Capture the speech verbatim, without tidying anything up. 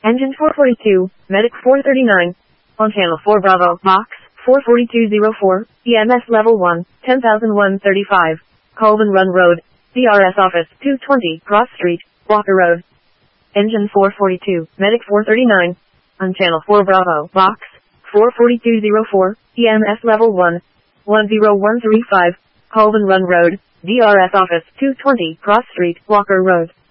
Engine four forty-two, Medic four thirty-nine. On Channel four Bravo, Box four forty-two oh four, E M S Level one, ten thousand one hundred thirty-five. Colvin Run Road, D R S Office two twenty, Cross Street, Walker Road. Engine four forty-two, Medic four thirty-nine. On Channel four Bravo, Box four forty-two oh four, E M S Level one, one oh one three five. Colvin Run Road, D R S Office two twenty, Cross Street, Walker Road.